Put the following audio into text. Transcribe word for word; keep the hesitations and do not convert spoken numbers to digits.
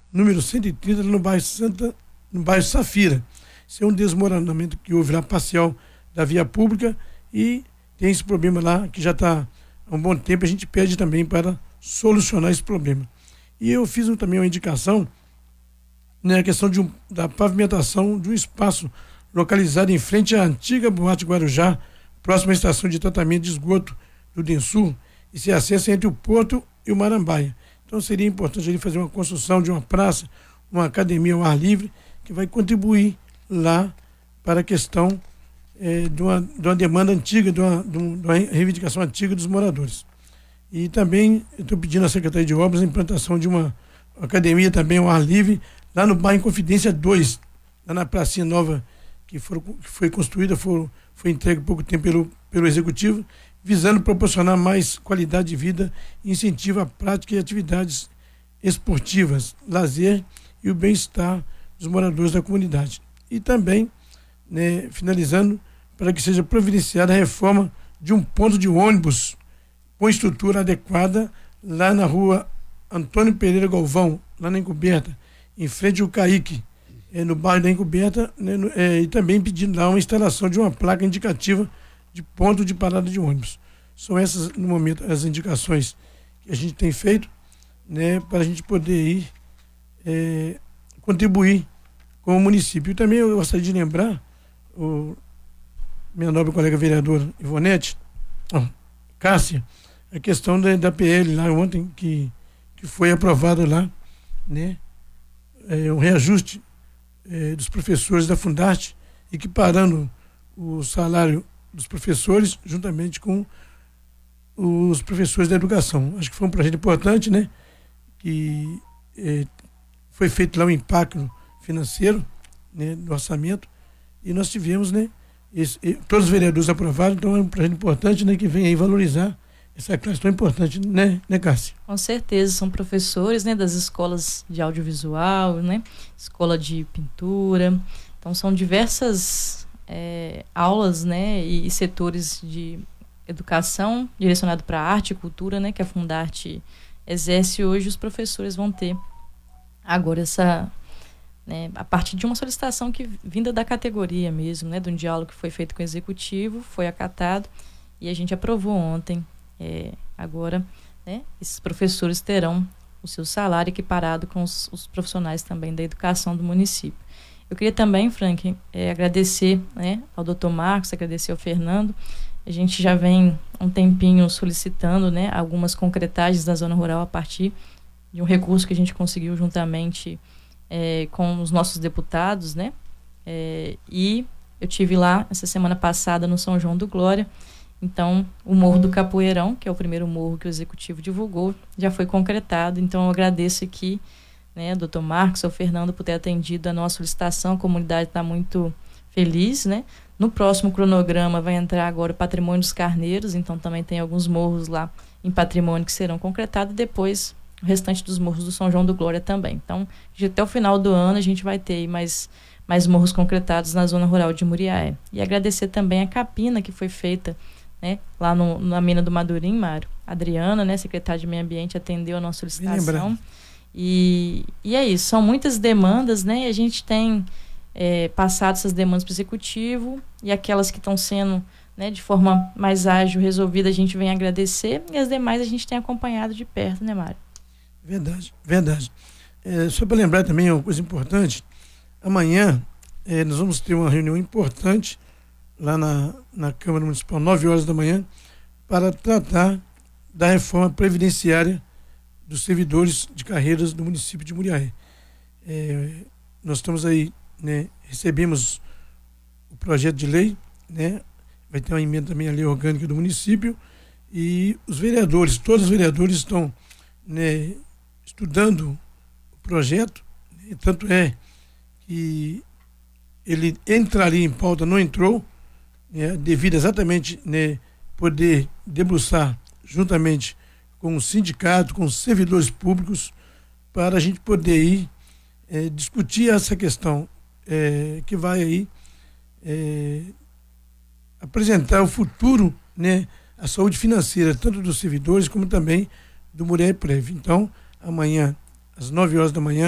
número cento e trinta, no bairro Santa, no bairro Safira. Isso é um desmoronamento que houve lá parcial da via pública e tem esse problema lá que já está há um bom tempo. A gente pede também para solucionar esse problema. E eu fiz um, também uma indicação, né, a questão de um, da pavimentação de um espaço localizado em frente à antiga Boate Guarujá, próxima à estação de tratamento de esgoto do Densul, e se acessa entre o Porto e o Marambaia. Então seria importante ali fazer uma construção de uma praça, uma academia ao ar livre, que vai contribuir lá para a questão eh, de, uma, de uma demanda antiga, de uma, de uma reivindicação antiga dos moradores. E também estou pedindo à Secretaria de Obras a implantação de uma academia também ao ar livre, lá no bairro Confidência dois, lá na pracinha nova que, for, que foi construída, for, foi entregue há pouco tempo pelo, pelo Executivo, visando proporcionar mais qualidade de vida e incentivo à prática e atividades esportivas, lazer e o bem-estar dos moradores da comunidade. E também, né, finalizando, para que seja providenciada a reforma de um ponto de ônibus com estrutura adequada lá na rua Antônio Pereira Galvão, lá na Encoberta, em frente ao Caique, é, no bairro da Encoberta, né, no, é, e também pedindo lá uma instalação de uma placa indicativa de ponto de parada de ônibus. São essas, no momento, as indicações que a gente tem feito, né, para a gente poder ir é, contribuir com o município. E também eu gostaria de lembrar o minha nobre colega vereadora Ivonete, oh, Cássia, a questão da, da P L lá ontem, que, que foi aprovado lá, né, é, um reajuste é, dos professores da Fundarte, equiparando o salário dos professores juntamente com os professores da educação. Acho que foi um projeto importante, né, que é, foi feito lá um impacto financeiro, né, no orçamento, e nós tivemos, né, esse, todos os vereadores aprovaram. Então é um projeto importante, né, que vem aí valorizar essa classe tão importante, né, né, Cássia? Com certeza, são professores, né, das escolas de audiovisual, né, escola de pintura. Então são diversas é, aulas, né, e, e setores de educação direcionado para arte e cultura, né, que a Fundarte exerce hoje. Os professores vão ter agora essa, né, a partir de uma solicitação que vinda da categoria mesmo, né, de um diálogo que foi feito com o Executivo, foi acatado e a gente aprovou ontem. É, agora, né, esses professores terão o seu salário equiparado com os, os profissionais também da educação do município. Eu queria também, Frank, é, agradecer, né, ao doutor Marcos, agradecer ao Fernando. A gente já vem há um tempinho solicitando, né, algumas concretagens da zona rural a partir de um recurso que a gente conseguiu juntamente é, com os nossos deputados, né, é, e eu tive lá essa semana passada no São João do Glória. Então, o Morro do Capoeirão, que é o primeiro morro que o Executivo divulgou, já foi concretado. Então, eu agradeço aqui, né, doutor Marcos, ao Fernando, por ter atendido a nossa solicitação. A comunidade está muito feliz, né? No próximo cronograma vai entrar agora o Patrimônio dos Carneiros, então também tem alguns morros lá em patrimônio que serão concretados, e depois o restante dos morros do São João do Glória também. Então, até o final do ano a gente vai ter aí mais, mais morros concretados na zona rural de Muriaé. E agradecer também a capina que foi feita, né, lá no, na mina do Madurim, Mário. Adriana, né, secretária de Meio Ambiente, atendeu a nossa solicitação. E, e é isso, são muitas demandas, né, e a gente tem é, passado essas demandas para o Executivo, e aquelas que estão sendo, né, de forma mais ágil resolvida, a gente vem agradecer, e as demais a gente tem acompanhado de perto, né, Mário? Verdade, verdade. É, só para lembrar também uma coisa importante, amanhã é, nós vamos ter uma reunião importante lá na, na Câmara Municipal, nove horas da manhã, para tratar da reforma previdenciária dos servidores de carreiras do município de Muriaé. É, nós estamos aí, né, recebemos o projeto de lei, né, vai ter uma emenda também à lei orgânica do município, e os vereadores, todos os vereadores estão, né, estudando o projeto, né, tanto é que ele entraria em pauta, não entrou, né, devido exatamente, né, poder debruçar juntamente com o sindicato, com os servidores públicos, para a gente poder ir é, discutir essa questão é, que vai aí é, apresentar o futuro, né, a saúde financeira, tanto dos servidores como também do Muriaé Prev. Então, amanhã, às nove horas da manhã,